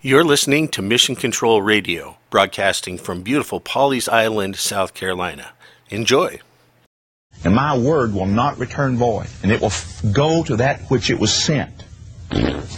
You're listening to Mission Control Radio, broadcasting from beautiful Pawleys Island, South Carolina. Enjoy. And my word will not return void, and it will go to that which it was sent.